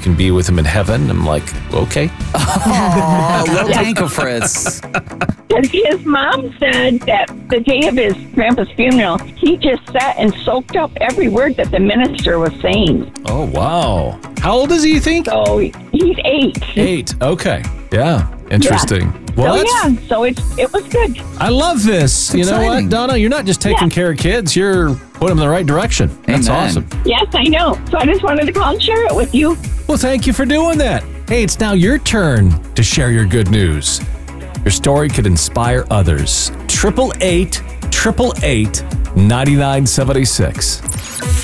can be with him in heaven. I'm like, okay. Oh, little Uncle Fritz. Because his mom said that the day of his grandpa's funeral, he just sat and soaked up every word that the minister was saying. Oh, wow. How old is he, you think? So he's 8. 8. Okay. Yeah. Interesting. Well, So it was good. I love this. You know exciting. what, Donna? You're not just taking care of kids. You're putting them in the right direction. That's Amen. awesome. Yes, I know. So I just wanted to call and share it with you. Well, thank you for doing that. Hey, it's now your turn to share your good news. Your story could inspire others. 888-888-9976.